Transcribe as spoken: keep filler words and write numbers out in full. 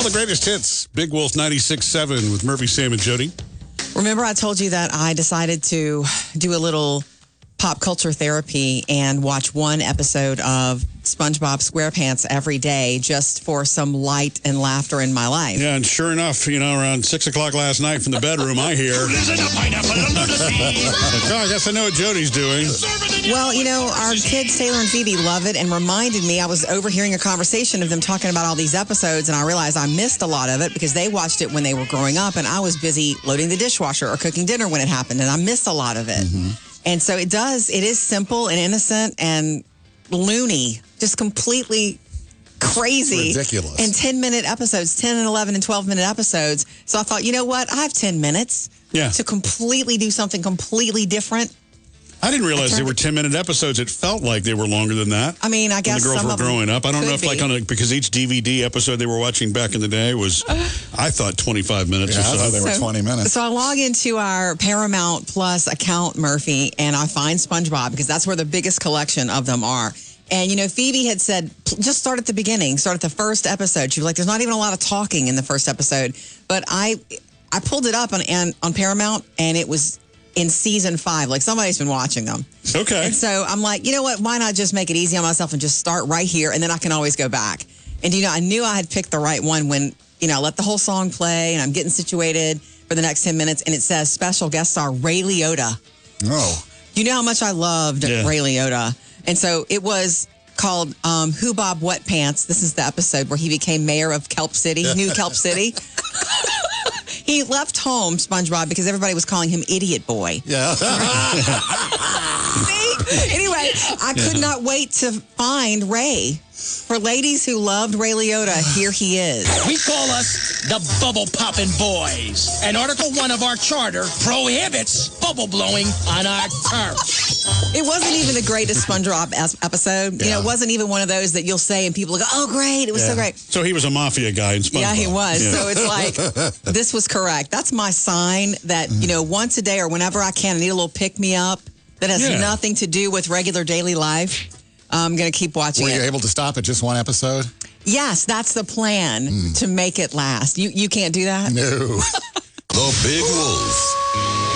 All the greatest hits. Big Wolf ninety-six point seven with Murphy, Sam, and Jody. Remember I told you that I decided to do a little pop culture therapy and watch one episode of SpongeBob SquarePants every day just for some light and laughter in my life. Yeah, and sure enough, you know, around six o'clock last night from the bedroom, I hear, oh, I guess I know what Jody's doing. Well, you know, our kids, Taylor and Phoebe, love it and reminded me, I was overhearing a conversation of them talking about all these episodes, and I realized I missed a lot of it because they watched it when they were growing up, and I was busy loading the dishwasher or cooking dinner when it happened, and I missed a lot of it. Mm-hmm. And so it does, it is simple and innocent and loony, just completely crazy. Ridiculous. And ten-minute episodes, ten and eleven and twelve-minute episodes. So I thought, you know what? I have ten minutes yeah. to completely do something completely different. I didn't realize they were ten-minute episodes. It felt like they were longer than that. I mean, I guess when the girls some were of them growing up. I don't know if, could like, be. on a, because each D V D episode they were watching back in the day was, I thought, twenty-five minutes Yeah, or so. I thought they were So- twenty minutes. So I log into our Paramount Plus account, Murphy, and I find SpongeBob because that's where the biggest collection of them are. And, you know, Phoebe had said, just start at the beginning, start at the first episode. She was like, there's not even a lot of talking in the first episode. But I I pulled it up on, and, on Paramount, and it was in season five. Like, somebody's been watching them. Okay. And so I'm like, you know what? Why not just make it easy on myself and just start right here, and then I can always go back. And, you know, I knew I had picked the right one when, you know, I let the whole song play, and I'm getting situated for the next ten minutes, and it says special guest star Ray Liotta. Oh. You know how much I loved Yeah. Ray Liotta. And so it was called um, Who Bob Wet Pants. This is the episode where he became mayor of Kelp City, New Kelp City. He left home, SpongeBob, because everybody was calling him Idiot Boy. Yeah. See? Anyway, I could not wait to find Ray. For ladies who loved Ray Liotta, here he is. We call us the Bubble Poppin' Boys. And Article one of our charter prohibits bubble blowing on our turf. It wasn't even the greatest SpongeBob es- episode. You know, it wasn't even one of those that you'll say and people go, oh, great, it was so great. So he was a mafia guy in SpongeBob. Yeah, he was. Yeah. So it's like, this was correct. That's my sign that, you know, once a day or whenever I can, I need a little pick-me-up that has Yeah. nothing to do with regular daily life. I'm going to keep watching Were you it. able to stop at just one episode? Yes, that's the plan to make it last. You you can't do that? No. The Big Wolf